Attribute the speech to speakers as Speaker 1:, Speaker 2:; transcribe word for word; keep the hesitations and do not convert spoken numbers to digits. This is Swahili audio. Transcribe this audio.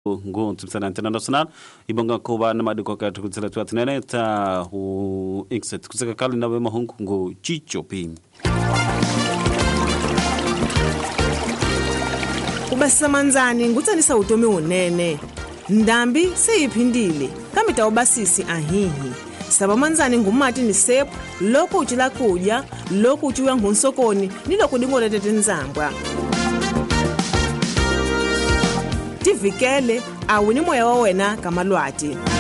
Speaker 1: ngu tsimsana international ibonga kuba na madiko ka tukutsela twatnene ta u exit kuseka kali na we mahungu ngu chicho pi
Speaker 2: Ubasamanzani ngutsanisa utomi unene ndambi seyiphindile kamita ubasisi ahihi sabamanzani ngumati ni sepu loko uchila kudya loko uchiwa ngunsokoni niloko dingolete nzambwa tivikele awuni moya wa wena kamalwati.